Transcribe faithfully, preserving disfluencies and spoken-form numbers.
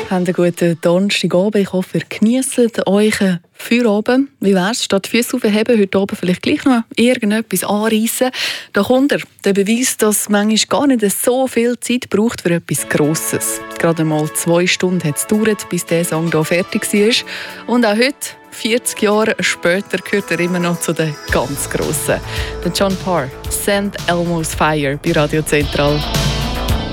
Habt einen guten Donnerstagabend. Ich hoffe, ihr genießt euch Feierabend. Wie wär's? Statt Füße aufheben, heute Abend vielleicht gleich noch irgendetwas anreissen. Da kommt er, der Beweis, dass es manchmal gar nicht so viel Zeit braucht für etwas Grosses. Gerade mal zwei Stunden hat es gedauert, bis der Song hier fertig war. Und auch heute, vierzig Jahre später, gehört er immer noch zu den ganz Grossen. Der John Parr, Saint Elmo's Fire bei Radio Zentral.